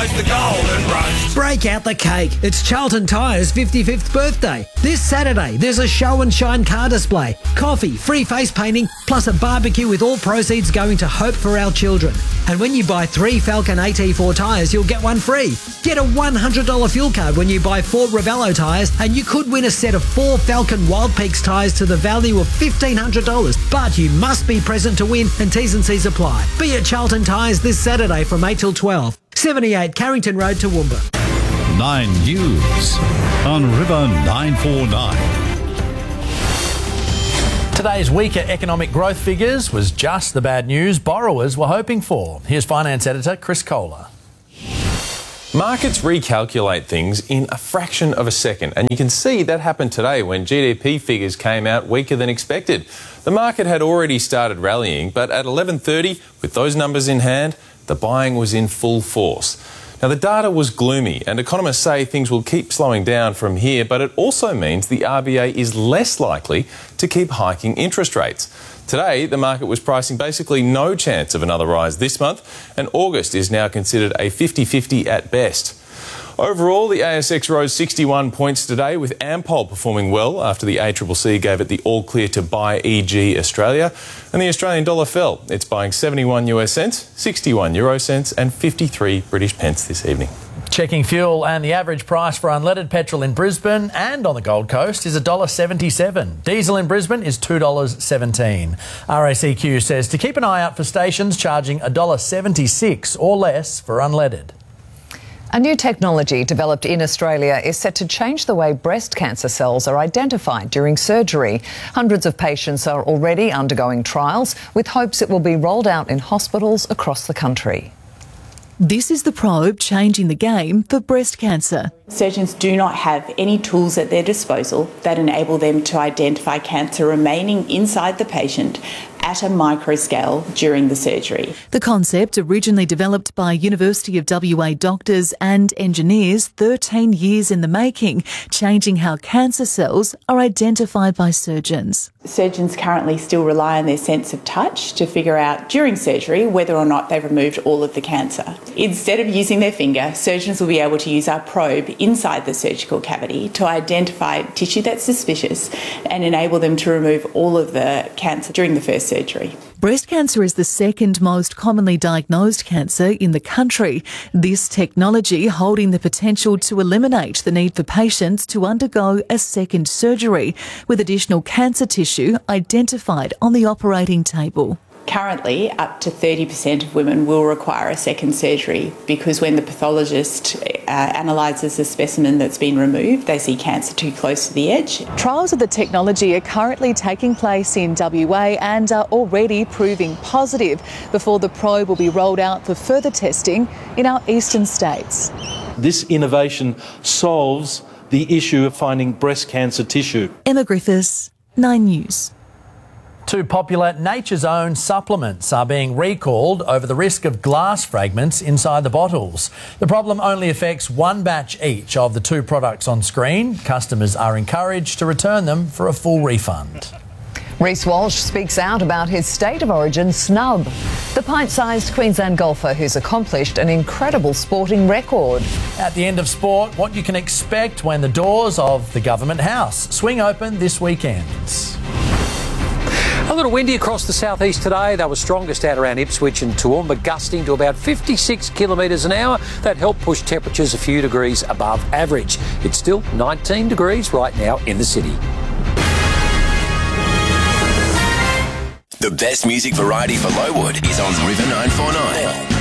taste the golden roast. Break out the cake. It's Charlton Tyre's 55th birthday. This Saturday, there's a show and shine car display, coffee, free face painting, plus a barbecue with all proceeds going to Hope for Our Children. And when you buy 3 Falcon AT4 tyres, you'll get one free. Get a $100 fuel card when you buy 4 Ravello tyres, and you could win a set of 4 Falcon Wild Peaks tyres to the value of $1,500. But you must be present to win, and T's and C's apply. Be at Charlton Tyres this Saturday from 8 till 12. 78 Carrington Road, Toowoomba. 9 News on River 949. Today's weaker economic growth figures was just the bad news borrowers were hoping for. Here's finance editor Chris Kohler. Markets recalculate things in a fraction of a second, and you can see that happened today when GDP figures came out weaker than expected. The market had already started rallying, but at 11:30, with those numbers in hand, the buying was in full force. Now, the data was gloomy, and economists say things will keep slowing down from here, but it also means the RBA is less likely to keep hiking interest rates. Today, the market was pricing basically no chance of another rise this month, and August is now considered a 50-50 at best. Overall, the ASX rose 61 points today, with Ampol performing well after the ACCC gave it the all-clear to buy EG Australia, and the Australian dollar fell. It's buying 71 US cents, 61 euro cents and 53 British pence this evening. Checking fuel, and the average price for unleaded petrol in Brisbane and on the Gold Coast is $1.77. Diesel in Brisbane is $2.17. RACQ says to keep an eye out for stations charging $1.76 or less for unleaded. A new technology developed in Australia is set to change the way breast cancer cells are identified during surgery. Hundreds of patients are already undergoing trials, with hopes it will be rolled out in hospitals across the country. This is the probe changing the game for breast cancer. Surgeons do not have any tools at their disposal that enable them to identify cancer remaining inside the patient at a micro scale during the surgery. The concept, originally developed by University of WA doctors and engineers 13 years in the making, changing how cancer cells are identified by surgeons. Surgeons currently still rely on their sense of touch to figure out during surgery whether or not they've removed all of the cancer. Instead of using their finger, surgeons will be able to use our probe inside the surgical cavity to identify tissue that's suspicious and enable them to remove all of the cancer during the first surgery. Breast cancer is the second most commonly diagnosed cancer in the country. This technology holding the potential to eliminate the need for patients to undergo a second surgery, with additional cancer tissue identified on the operating table. Currently, up to 30% of women will require a second surgery because when the pathologist analyses the specimen that's been removed, they see cancer too close to the edge. Trials of the technology are currently taking place in WA and are already proving positive before the probe will be rolled out for further testing in our eastern states. This innovation solves the issue of finding breast cancer tissue. Emma Griffiths, 9 News. 2 popular Nature's Own supplements are being recalled over the risk of glass fragments inside the bottles. The problem only affects 1 batch each of the 2 products on screen. Customers are encouraged to return them for a full refund. Reece Walsh speaks out about his state of origin snub, the pint-sized Queensland golfer who's accomplished an incredible sporting record. At the end of sport, what you can expect when the doors of the Government House swing open this weekend. A little windy across the southeast today. They were strongest out around Ipswich and Toowoomba, gusting to about 56 kilometres an hour. That helped push temperatures a few degrees above average. It's still 19 degrees right now in the city. The best music variety for Lowood is on River 949.